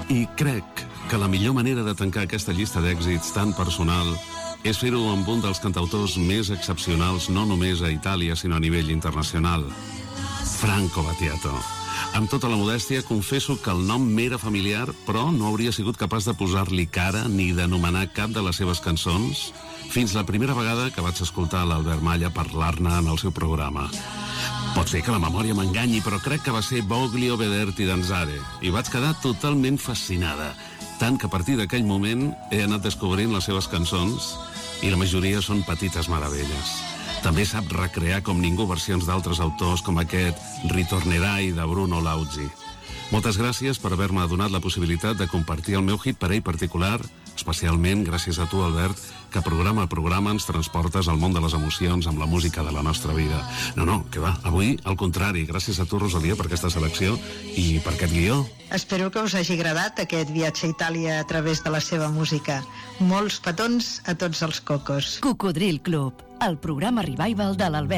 I crec que la millor manera de tancar aquesta llista d'èxits tan personal és fer-ho amb un dels cantautors més excepcionals no només a Itàlia sinó a nivell internacional, Franco Battiato. Amb tota la modèstia confesso que el nom m'era familiar, però no hauria sigut capaç de posar-li cara ni d'anomenar cap de les seves cançons fins la primera vegada que vaig escoltar l'Albert Malla parlar-ne en el seu programa. Pot ser que la memòria m'enganyi, però crec que va ser Voglio vederti danzare i vaig quedar totalment fascinada, tant que a partir d'aquell moment he anat descobrint les seves cançons i la majoria són petites meravelles. També sap recrear com ningú versions d'altres autors com aquest Ritornerai de Bruno Lauzi. Moltes gràcies per haver-me donat la possibilitat de compartir el meu hit parell particular, especialment gràcies a tu, Albert, que programa a programa ens transportes al món de les emocions amb la música de la nostra vida. No, que va, avui al contrari, gràcies a tu, Rosalia, per aquesta selecció i per aquest guió. Espero que us hagi agradat aquest viatge a Itàlia a través de la seva música. Molts petons a tots els cocos. Cocodril Club, el programa revival de l'Albert